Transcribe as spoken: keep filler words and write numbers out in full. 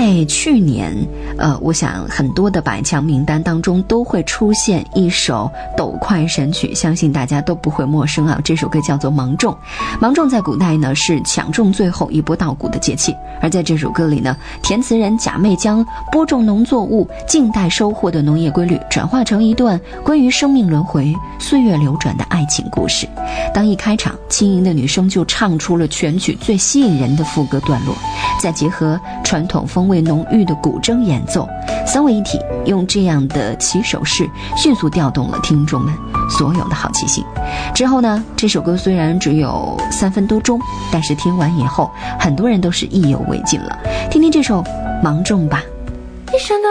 在去年呃，我想很多的百强名单当中都会出现一首抖快神曲，相信大家都不会陌生啊。这首歌叫做《芒种》。芒种在古代呢是抢种最后一波稻谷的节气，而在这首歌里呢，填词人贾妹将播种农作物静待收获的农业规律转化成一段关于生命轮回、岁月流转的爱情故事。当一开场，轻盈的女声就唱出了全曲最吸引人的副歌段落，再结合传统风味浓郁的古筝演奏，三位一体，用这样的起手式迅速调动了听众们所有的好奇心。之后呢，这首歌虽然只有三分多钟，但是听完以后很多人都是意犹未尽了。听听这首《芒种》吧。 一生的